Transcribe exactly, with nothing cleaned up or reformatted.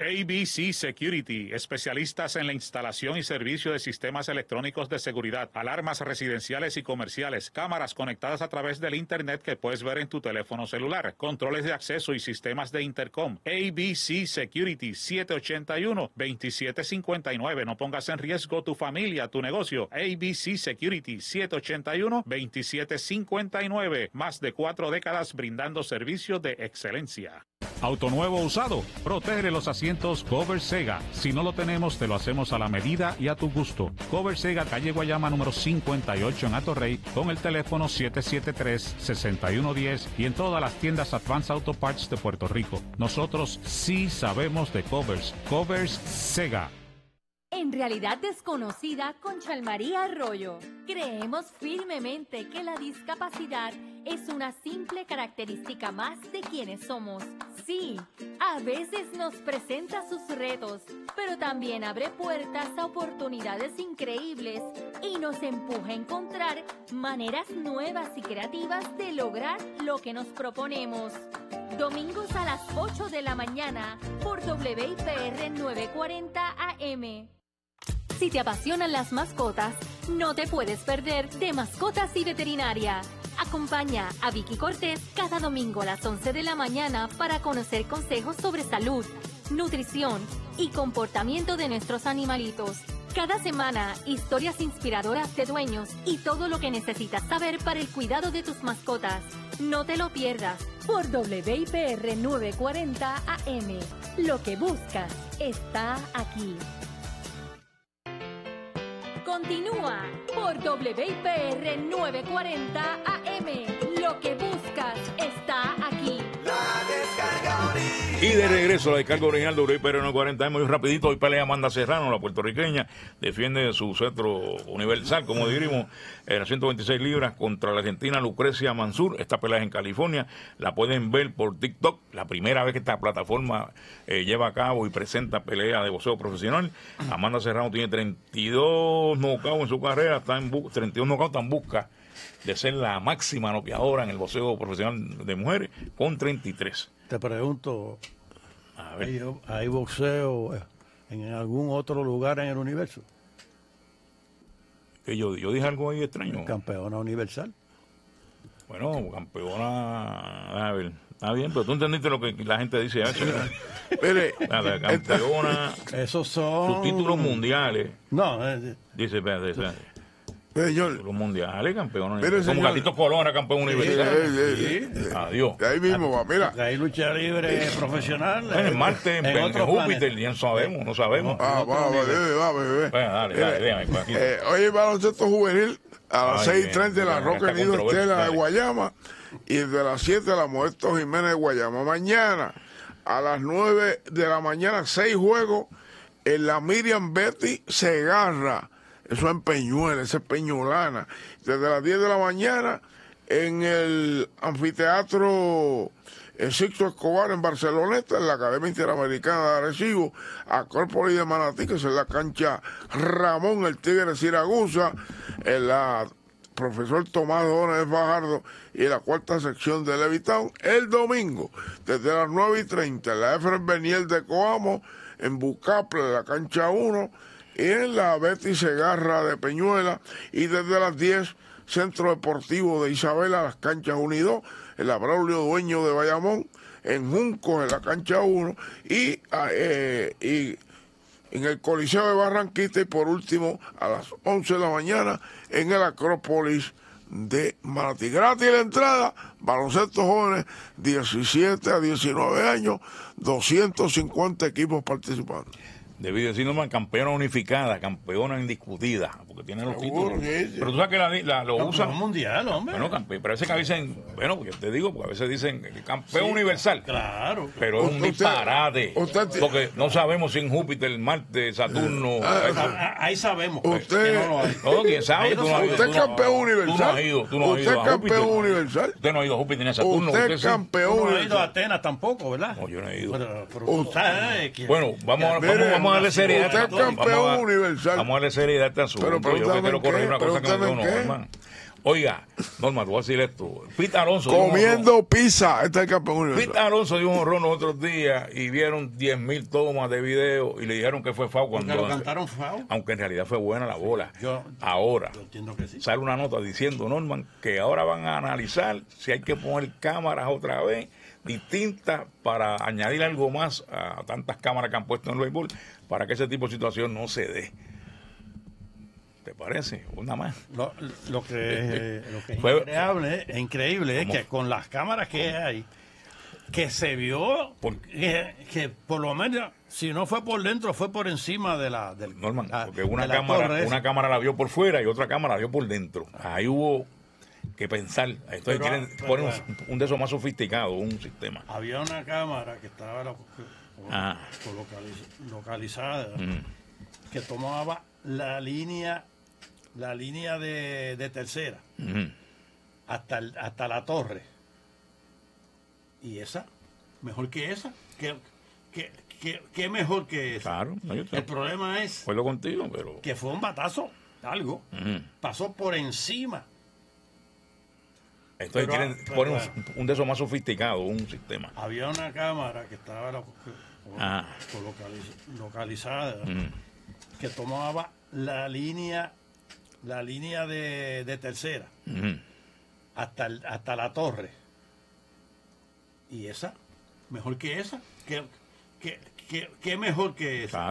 A B C Security, especialistas en la instalación y servicio de sistemas electrónicos de seguridad, alarmas residenciales y comerciales, cámaras conectadas a través del Internet que puedes ver en tu teléfono celular, controles de acceso y sistemas de intercom. A B C Security, siete ocho uno, dos siete cinco nueve. No pongas en riesgo tu familia, tu negocio. A B C Security, siete ocho uno, dos siete cinco nueve. Más de cuatro décadas brindando servicios de excelencia. Auto nuevo o usado, protege los asientos Cover Sega. Si no lo tenemos, te lo hacemos a la medida y a tu gusto. Cover Sega, calle Guayama número cincuenta y ocho en Atorrey, con el teléfono siete siete tres, seis uno uno cero y en todas las tiendas Advance Auto Parts de Puerto Rico. Nosotros sí sabemos de covers. Covers Sega. En Realidad Desconocida con Chalmaría Arroyo, creemos firmemente que la discapacidad es una simple característica más de quienes somos. Sí, a veces nos presenta sus retos, pero también abre puertas a oportunidades increíbles y nos empuja a encontrar maneras nuevas y creativas de lograr lo que nos proponemos. Domingos a las ocho de la mañana por W I P R novecientos cuarenta A M. Si te apasionan las mascotas, no te puedes perder de Mascotas y Veterinaria. Acompaña a Vicky Cortés cada domingo a las once de la mañana para conocer consejos sobre salud, nutrición y comportamiento de nuestros animalitos. Cada semana, historias inspiradoras de dueños y todo lo que necesitas saber para el cuidado de tus mascotas. No te lo pierdas por W I P R novecientos cuarenta A M. Lo que buscas está aquí. Continúa por W I P R novecientos cuarenta A M. Lo que buscas está aquí. La descarga original. Y de regreso a la descarga original de W I P R novecientos cuarenta A M. Muy rapidito, hoy pelea Amanda Serrano, la puertorriqueña. Defiende su cetro universal, como diríamos, en las ciento veintiséis libras contra la argentina Lucrecia Mansur. Esta pelea es en California. La pueden ver por TikTok. La primera vez que esta plataforma eh, lleva a cabo y presenta pelea de boxeo profesional. Amanda Serrano tiene treinta y dos knockouts en su carrera. Está en bu- treinta y dos knockouts, está en busca de ser la máxima noqueadora en el boxeo profesional de mujeres, con treinta y tres. Te pregunto, A ver. ¿hay, hay boxeo en algún otro lugar en el universo? Que yo, yo dije algo ahí extraño. Campeona universal. Bueno, campeona, a ver, está bien, pero tú entendiste lo que la gente dice. Mire, Nada, campeona, Esos son... sus títulos mundiales. No, eh, Dice, espérate, espérate. señor, Títulos mundiales, campeón Mire, universal. Como señor. Gatito Colón era campeón universal. eh, eh, eh, Adiós. de ahí mismo va, mira. hay lucha libre profesional. Bueno, en Marte, en, en otros Júpiter, planetas. ya no sabemos, no sabemos. Ah, va, va, bebé, va, bebé. Bueno, dale, Mira, dale, déjame, pues, aquí. eh, hoy el baloncesto juvenil a las Ay, seis y treinta de la bien, Roca esta Nido controversia, Estela de dale. Guayama y de las siete de la Modesto Jiménez de Guayama. Mañana a las nueve de la mañana, seis juegos en la Miriam Betty Segarra. Eso en Peñuela, esa es Peñolana. Desde las diez de la mañana en el anfiteatro el Sixto Escobar en Barceloneta, en la Academia Interamericana de Arecibo, Acrópolis de Manatí, que es en la cancha Ramón el Tigre Siragusa, en la profesor Tomás Dones Fajardo y en la cuarta sección de Levitown. El domingo, desde las nueve y treinta, en la Efren Beniel de Coamo, en Bucaple, en la cancha uno, y en la Betty Segarra de Peñuela, y desde las diez, Centro Deportivo de Isabela, las canchas uno y dos, en la Braulio Dueño de Bayamón, en Juncos, en la cancha uno, y, eh, y en el Coliseo de Barranquita, y por último, a las once de la mañana, en el Acrópolis de Manatí. Gratis la entrada, baloncesto jóvenes, diecisiete a diecinueve años, doscientos cincuenta equipos participando. Debí decir nomás campeona unificada, campeona indiscutida, porque tiene los Seguro, títulos. sí, sí. Pero tú sabes que la, la- lo Campeón usan. mundial, hombre. Bueno, campe- parece que dicen, bueno, yo te digo, porque a veces dicen que campeón Sí, universal. Claro. Pero es un Usted- disparate. usted- porque no sabemos si en Júpiter, Marte, Saturno. Ah, eso. Ah, Ahí sabemos Usted- que no lo hay. No, quién sabe. Ahí Tú no no has sabe. ido, Usted tú es no- campeón Tú no universal. has ido, tú no has Usted ido es a campeón Júpiter. universal. Usted no ha ido a Júpiter ni a Saturno. Usted usted es sí. campeón Tú no has ido a universal. Atenas tampoco, ¿verdad? No, yo no he ido. Pero, pero Usted- tú sabes que- Bueno, vamos, a- Mire, vamos, vamos a darle seriedad. usted es Vamos a- campeón universal. Vamos a darle seriedad a este asunto. Pero Yo lo que pregúntame quiero en qué, corregir una cosa que me pregúntame dijo en no, qué. hermano. Oiga, Norma, te voy a decir esto. Pete Alonso. Comiendo pizza. Este es el campeón universal. Pete Alonso dio un honrón los otros días y vieron diez mil tomas de video y le dijeron que fue foul cuando. Porque lo cantaron foul. Aunque en realidad fue buena la bola. Yo, ahora, yo entiendo que sí. sale una nota diciendo, Norman, que ahora van a analizar si hay que poner cámaras otra vez distintas para añadir algo más a tantas cámaras que han puesto en el béisbol para que ese tipo de situación no se dé. ¿Te parece? Una más. Lo, lo que, eh, lo que es Fue- increíble, es increíble es ¿Cómo? que con las cámaras que hay, que se vio Por- que, que por lo menos, si no fue por dentro, fue por encima de la del Norman, la- porque una de la cámara, torre esa. una cámara la vio por fuera y otra cámara la vio por dentro. Ahí hubo que pensar. Entonces Pero, quieren pero, poner un, bueno. un de esos más sofisticado, un sistema. Había una cámara que estaba lo- Ah. localiz- localizada Mm. que tomaba la línea la línea de, de tercera Ujú. hasta el- hasta la torre. Y esa, mejor que esa, ¿qué, qué, qué- qué mejor que esa? Claro, no, yo El te problema es acuerdo contigo, pero. que fue un batazo, algo, Ujú. pasó por encima. Entonces Pero, quieren pero, poner bueno. un, un de esos más sofisticado, un sistema. Había una cámara que estaba lo- Ah. localiz- localizada Ujú. que tomaba la línea la línea de, de tercera Ujú. hasta el- hasta la torre. Y esa, mejor que esa, ¿qué, qué, qué, qué mejor que esa? Claro.